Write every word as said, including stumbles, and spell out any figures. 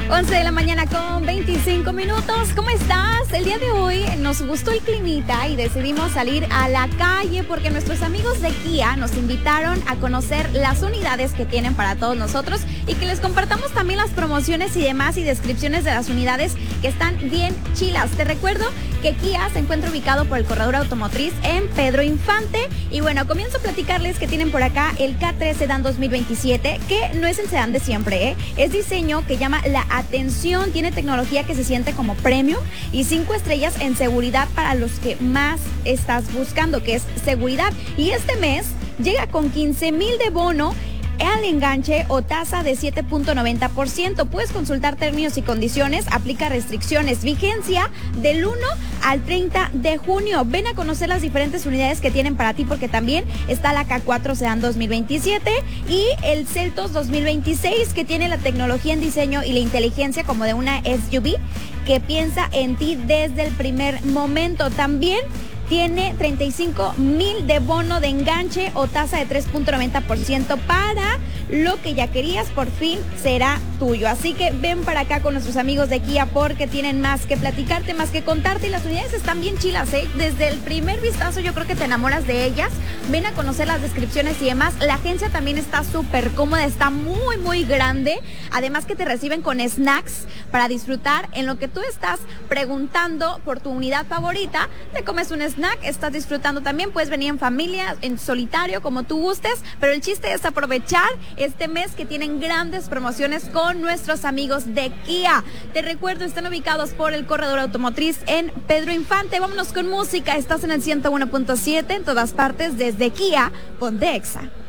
once de la mañana con veinticinco minutos. ¿Cómo estás? El día de hoy nos gustó el climita y decidimos salir a la calle porque nuestros amigos de Kia nos invitaron a conocer las unidades que tienen para todos nosotros y que les compartamos también las promociones y demás y descripciones de las unidades que están bien chilas. Te recuerdo que Kia se encuentra ubicado por el corredor automotriz en Pedro Infante. Y bueno, comienzo a platicarles que tienen por acá el K tres Sedan dos mil veintisiete, que no es el sedán de siempre, ¿eh? Es diseño que llama la atención, tiene tecnología que se siente como premium y cinco estrellas en seguridad para los que más estás buscando, que es seguridad. Y este mes llega con quince mil de bono al enganche o tasa de siete punto noventa por ciento. Puedes consultar términos y condiciones, aplica restricciones, vigencia del uno al treinta de junio. Ven a conocer las diferentes unidades que tienen para ti, porque también está la K cuatro Sedan dos mil veintisiete y el Seltos dos mil veintiséis, que tiene la tecnología en diseño y la inteligencia como de una S U V que piensa en ti desde el primer momento. También tiene treinta y cinco mil de bono de enganche o tasa de tres punto noventa por ciento para lo que ya querías, por fin será tuyo. Así que ven para acá con nuestros amigos de Kia porque tienen más que platicarte, más que contarte, y las unidades están bien chilas, ¿eh? Desde el primer vistazo yo creo que te enamoras de ellas. Ven a conocer las descripciones y demás. La agencia también está súper cómoda, está muy muy grande, además que te reciben con snacks para disfrutar en lo que tú estás preguntando por tu unidad favorita. Te comes un snack, estás disfrutando también, puedes venir en familia, en solitario, como tú gustes, pero el chiste es aprovechar este mes que tienen grandes promociones con nuestros amigos de Kia. Te recuerdo, están ubicados por el corredor automotriz en Pedro Infante. Vámonos con música, estás en el ciento uno punto siete en todas partes desde Kia, ponte Exa.